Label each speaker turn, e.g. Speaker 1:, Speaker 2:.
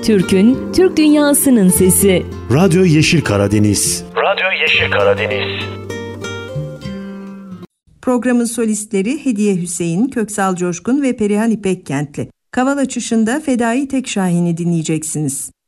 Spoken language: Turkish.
Speaker 1: Türk'ün, Türk dünyasının sesi.
Speaker 2: Radyo Yeşil Karadeniz.
Speaker 3: Radyo Yeşil Karadeniz.
Speaker 4: Programın solistleri Hediye Hüseyin, Köksal Coşkun ve Perihan İpekkentli. Kaval açışında Fedai Tekşahin'i dinleyeceksiniz.